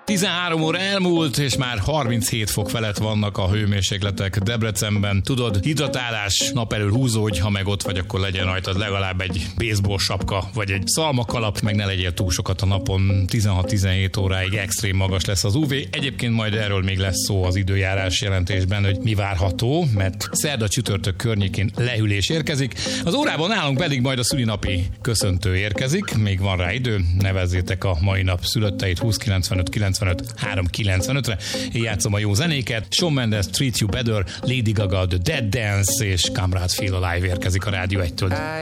13 óra elmúlt, és már 37 fok felett vannak a hőmérsékletek Debrecenben. Tudod, hidratálás, nap elől húzódj, ha meg ott vagy, akkor legyen rajtad legalább egy baseball sapka, vagy egy szalmakalap, meg ne legyél túl sokat a napon. 16-17 óráig extrém magas lesz az UV. Egyébként majd erről még lesz szó az időjárás jelentésben, hogy mi várható, mert szerda csütörtök környékén lehűlés érkezik. Az órában nálunk pedig majd a szülinapi köszöntő érkezik. Még van rá idő, nevezzétek a mai nap szülötteit 2095 95 395-re. Én játszom a jó zenéket. Shawn Mendes, Treat You Better, Lady Gaga, The Dead Dance és Come Right Feel Alive érkezik a Rádió 1-től.